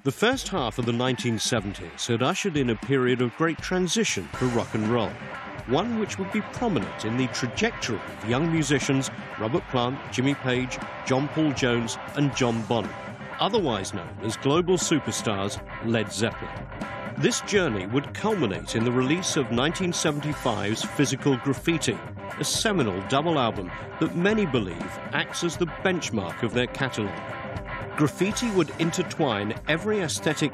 The first half of the 1970s had ushered in a period of great transition for rock and roll, one which would be prominent in the trajectory of young musicians Robert Plant, Jimmy Page, John Paul Jones and John Bonham, otherwise known as global superstars Led Zeppelin. This journey would culminate in the release of 1975's Physical Graffiti, a seminal double album that many believe acts as the benchmark of their catalogue. Graffiti would intertwine every aesthetic